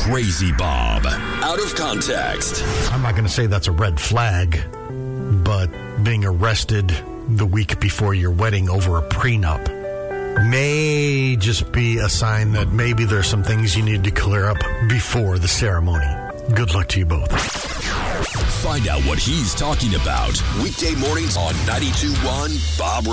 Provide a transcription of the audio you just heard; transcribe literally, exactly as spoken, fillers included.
Crazy Bob. Out of context. I'm not going to say that's a red flag, but being arrested the week before your wedding over a prenup may just be a sign that maybe there's some things you need to clear up before the ceremony. Good luck to you both. Find out what he's talking about weekday mornings on ninety-two point one Bob